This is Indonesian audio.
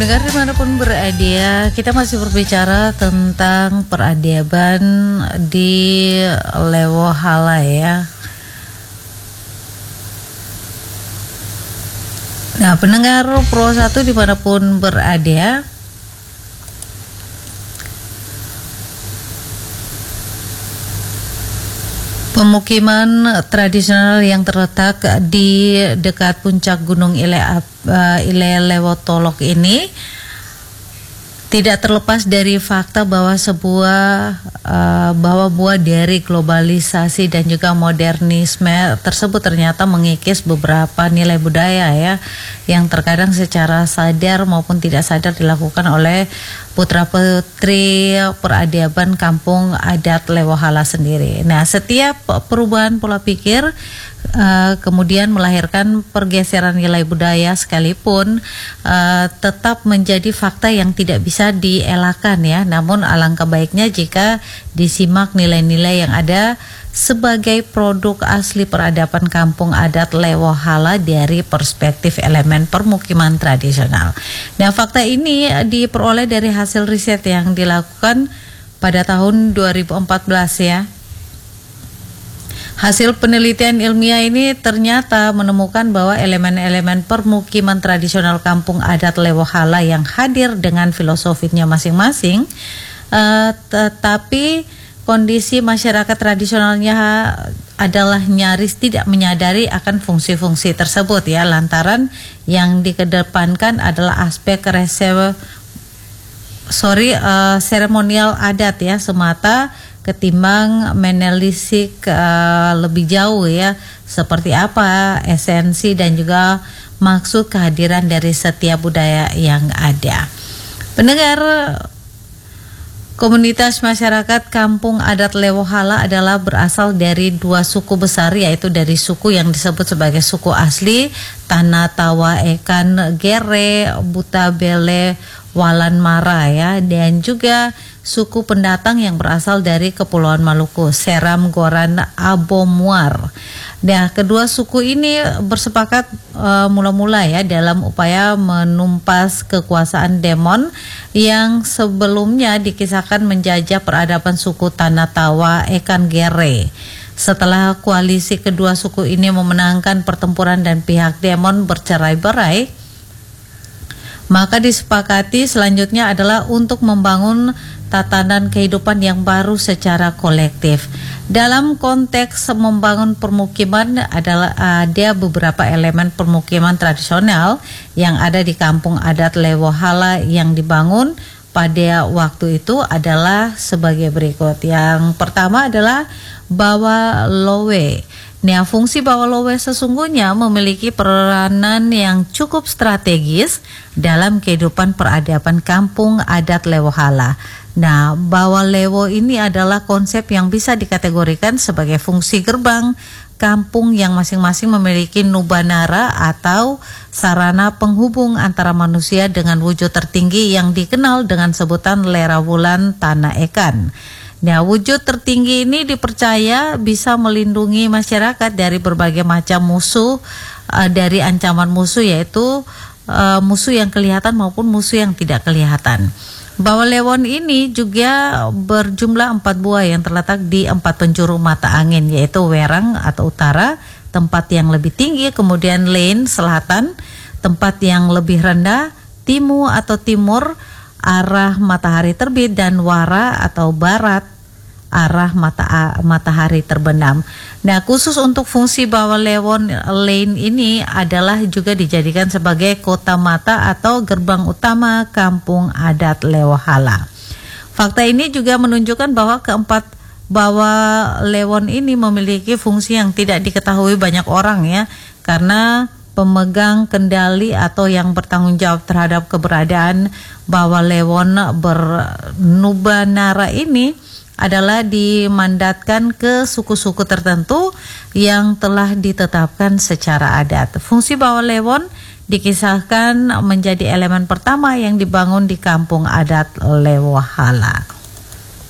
Pendengar dimanapun berada, kita masih berbicara tentang peradaban di Lewohala ya. Nah, pendengar Pro 1 dimanapun berada, pemukiman tradisional yang terletak di dekat puncak Gunung Ile Lewotolok ini tidak terlepas dari fakta bahwa bahwa buah dari globalisasi dan juga modernisme tersebut ternyata mengikis beberapa nilai budaya ya, yang terkadang secara sadar maupun tidak sadar dilakukan oleh putra-putri peradaban kampung adat Lewohala sendiri. Nah, setiap perubahan pola pikir kemudian melahirkan pergeseran nilai budaya sekalipun tetap menjadi fakta yang tidak bisa dielakkan ya. Namun alangkah baiknya jika disimak nilai-nilai yang ada sebagai produk asli peradaban kampung adat Lewohala dari perspektif elemen permukiman tradisional. Nah, fakta ini diperoleh dari hasil riset yang dilakukan pada tahun 2014 ya. Hasil penelitian ilmiah ini ternyata menemukan bahwa elemen-elemen permukiman tradisional kampung adat Lewohala yang hadir dengan filosofinya masing-masing, tetapi kondisi masyarakat tradisionalnya adalah nyaris tidak menyadari akan fungsi-fungsi tersebut ya, lantaran yang dikedepankan adalah aspek seremonial adat ya semata, ketimbang menelisik lebih jauh ya, seperti apa esensi dan juga maksud kehadiran dari setiap budaya yang ada. Pendengar, komunitas masyarakat kampung adat Lewohala adalah berasal dari dua suku besar, yaitu dari suku yang disebut sebagai suku asli Tanah Tawa Ekan Gere Butabele Walanmara ya, dan juga suku pendatang yang berasal dari Kepulauan Maluku, Seram Goran Abomuar. Nah, kedua suku ini bersepakat mula-mula ya dalam upaya menumpas kekuasaan Demon yang sebelumnya dikisahkan menjajah peradaban suku Tanah Tawa Ekan Gere. Setelah koalisi kedua suku ini memenangkan pertempuran dan pihak Demon bercerai-berai, maka disepakati selanjutnya adalah untuk membangun tatanan kehidupan yang baru secara kolektif. Dalam konteks membangun permukiman ada beberapa elemen permukiman tradisional yang ada di kampung adat Lewohala yang dibangun pada waktu itu adalah sebagai berikut. Yang pertama adalah Bawa Lowe. Nah, fungsi Bawa Lowe sesungguhnya memiliki peranan yang cukup strategis dalam kehidupan peradaban kampung adat Lewohala. Nah, Bawa Lewo ini adalah konsep yang bisa dikategorikan sebagai fungsi gerbang kampung yang masing-masing memiliki nubanara atau sarana penghubung antara manusia dengan wujud tertinggi yang dikenal dengan sebutan Lerawulan Tanah Ekan. Nah, wujud tertinggi ini dipercaya bisa melindungi masyarakat dari berbagai macam musuh, dari ancaman musuh, yaitu musuh yang kelihatan maupun musuh yang tidak kelihatan. Bawa Lewon ini juga berjumlah 4 buah yang terletak di 4 penjuru mata angin, yaitu Werang atau utara, tempat yang lebih tinggi, kemudian Lane selatan, tempat yang lebih rendah, Timu atau timur, arah matahari terbit, dan Wara atau barat, arah matahari terbenam. Nah, khusus untuk fungsi Bawa Lewon Lane ini adalah juga dijadikan sebagai kota mata atau gerbang utama kampung adat Lewohala. Fakta ini juga menunjukkan bahwa keempat Bawa Lewon ini memiliki fungsi yang tidak diketahui banyak orang ya, karena pemegang kendali atau yang bertanggung jawab terhadap keberadaan Bawa Lewon bernubanara ini adalah dimandatkan ke suku-suku tertentu yang telah ditetapkan secara adat. Fungsi Bawa Lewon dikisahkan menjadi elemen pertama yang dibangun di kampung adat Lewohala.